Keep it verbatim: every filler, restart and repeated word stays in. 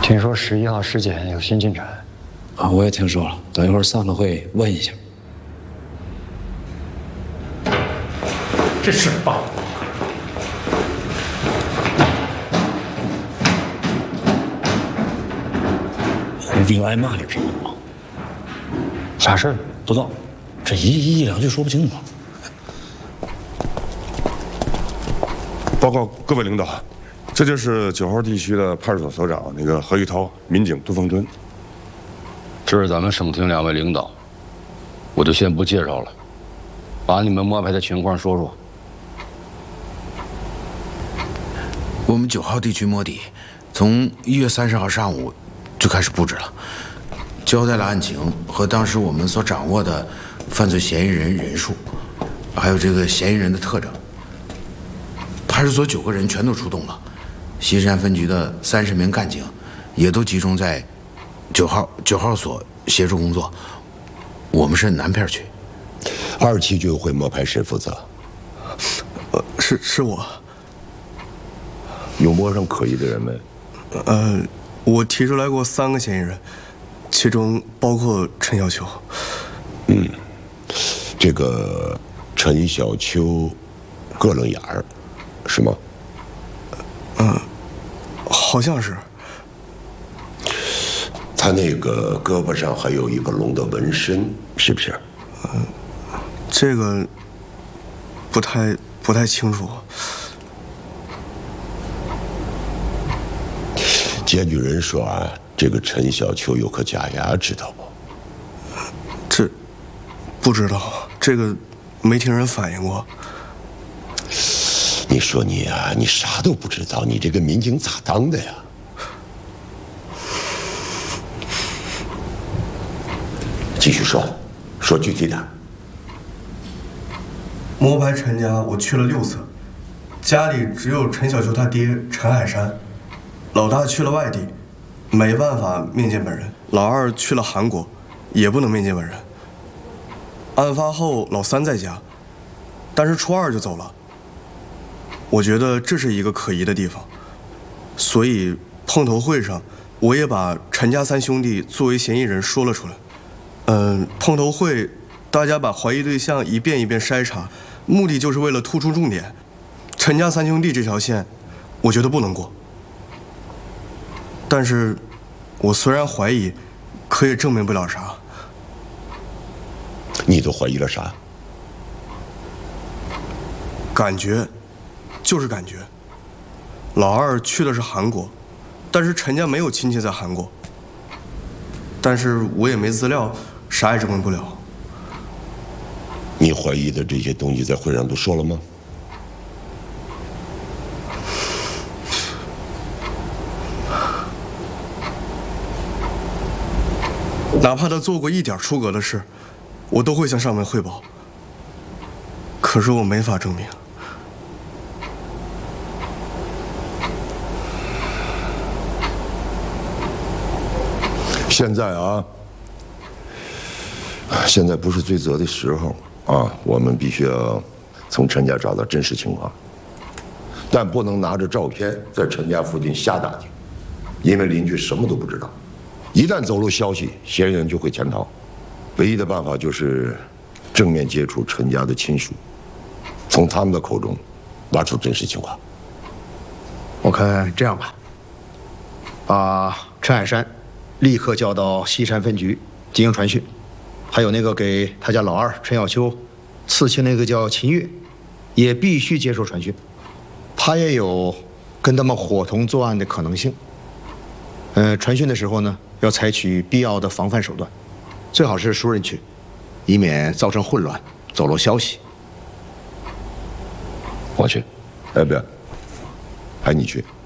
听说十一号尸检有新进展。 啊，我也听说了，等一会儿散了会问一下。 这事办。 胡兵挨骂了，知道吗？ 啥事儿？ 不知道，这一一两句说不清楚。 报告各位领导，这就是九号地区的派出所所长那个何玉涛，民警杜凤敦。 这是咱们省厅两位领导，我就先不介绍了，把你们摸排的情况说说。 我们九号地区摸底，从一月三十号上午。 就开始布置了，交代了案情和当时我们所掌握的犯罪嫌疑人人数，还有这个嫌疑人的特征。派出所九个人全都出动了，西山分局的三十名干警也都集中在九号九号所协助工作。我们是南片区。 二期军会摸排谁负责？ 呃，是是我。 有摸上可疑的人没？ 呃。 我提出来过三个嫌疑人，其中包括陈小秋。 嗯，这个陈小秋，个楞眼儿，是吗？ 嗯，好像是。 他那个胳膊上还有一个龙的纹身，是不是？ 嗯，这个不太不太清楚。 检举人说啊，这个陈小秋有颗假牙，知道不？ 这不知道，这个没听人反映过。 你说你啊，你啥都不知道，你这个民警咋当的呀？继续说，说具体点。 摸排陈家，我去了六次，家里只有陈小秋他爹陈海山。 老大去了外地，没办法面见本人；老二去了韩国，也不能面见本人。案发后，老三在家，但是初二就走了。我觉得这是一个可疑的地方，所以碰头会上，我也把陈家三兄弟作为嫌疑人说了出来。嗯，碰头会，大家把怀疑对象一遍一遍筛查，目的就是为了突出重点。陈家三兄弟这条线，我觉得不能过。 但是，我虽然怀疑，可也证明不了啥。 你都怀疑了啥？ 感觉，就是感觉。老二去的是韩国，但是陈家没有亲戚在韩国。但是我也没资料，啥也证明不了。 你怀疑的这些东西在会上都说了吗？ 哪怕他做过一点出格的事，我都会向上面汇报。可是我没法证明。 现在啊，现在不是追责的时候啊，我们必须要从陈家找到真实情况，但不能拿着照片在陈家附近瞎打听，因为邻居什么都不知道。 一旦走漏消息，嫌疑人就会潜逃。唯一的办法就是正面接触陈家的亲属，从他们的口中挖出真实情况。 我看这样吧，把陈海山立刻叫到西山分局进行传讯，还有那个给他家老二陈小秋刺青那个叫秦月，也必须接受传讯，他也有跟他们伙同作案的可能性。呃，传讯的时候呢，要采取必要的防范手段，最好是熟人去，以免造成混乱，走漏消息。 我去， 哎，别，还你去。